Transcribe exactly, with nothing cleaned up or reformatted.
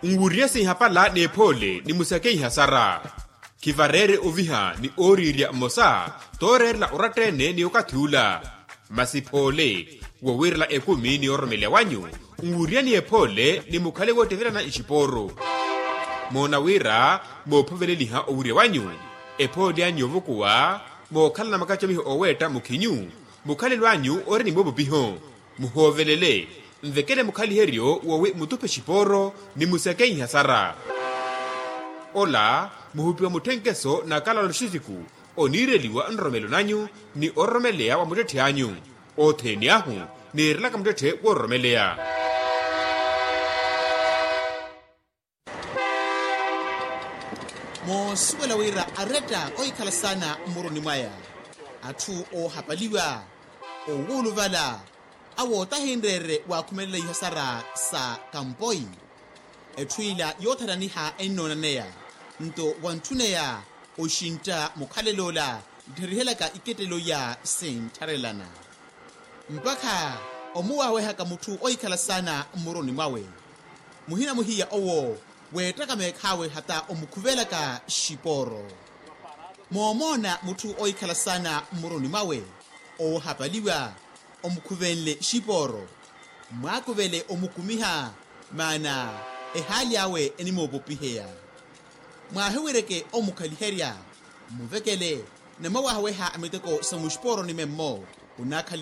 Nguria si hapala ne pole ni musakei hasara. Kivarere oviha ni oriria mosa, torer la oratene ni okatula. Masipole, wawirla ekumi ni oromele wanyu. Nguria ni epole ni mukale wotevira na ishiporo. Mona wira, mo povele liha ouria wanyu. Epole anyovukuwa, mo kala na makachomi oweta mukinyu. Mukale wanyu ore ni mobo biho. Muhovelele. Mvekele mukali herio wawe mutupe shiporo ni musakei hasara. Ola, muhupiwa mutenkeso na kala lushiziku. Onireliwa nromelo nanyu ni oromelea wa mutete anyu. Ote ni ahu ni rilaka mutete wa oromelea. Mo suwela wira areta oikala sana muro ni maya. Atu o hapaliwa. O wuluvala. Awo tahindrere wa kumele hasara sa kampoi. Etwila yotaraniha ennonanea. Nto wantuneya oshinta mukhalelola dhirihelaka iketelo ya sentarelana. Mpaka omuwawe haka mutu oikala sana muroni mawe. Muhina muhiya owo wetaka mekhawe hata omukuvelaka shiporo. Muomona mutu oikala sana muroni mawe. O hapaliwa omukuvenle shiporo. Mwakuvele omukumiha mana ehali yawe enimobopiheya. Mwahewereke omukaliheria muvekele na mawahaweha ameteko samushporo ni memmo unakali